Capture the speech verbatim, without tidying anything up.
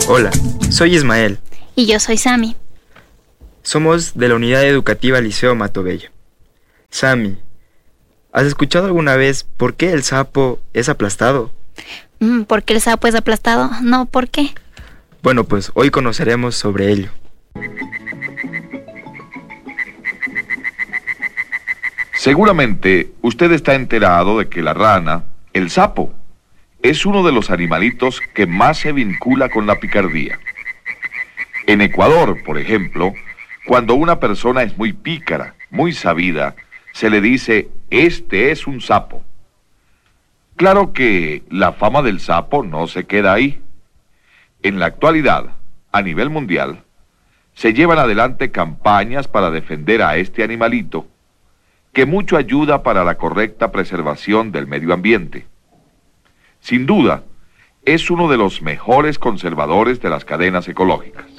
Hola, soy Ismael. Y yo soy Sammy. Somos de la Unidad Educativa Liceo Matobello. Sammy, ¿has escuchado alguna vez por qué el sapo es aplastado? Mm, ¿Por qué el sapo es aplastado? No, ¿por qué? Bueno, pues hoy conoceremos sobre ello. Seguramente usted está enterado de que la rana, el sapo, es uno de los animalitos que más se vincula con la picardía. En Ecuador, por ejemplo, cuando una persona es muy pícara, muy sabida, se le dice, este es un sapo. Claro que la fama del sapo no se queda ahí. En la actualidad, a nivel mundial, se llevan adelante campañas para defender a este animalito, que mucho ayuda para la correcta preservación del medio ambiente. Sin duda, es uno de los mejores conservadores de las cadenas ecológicas.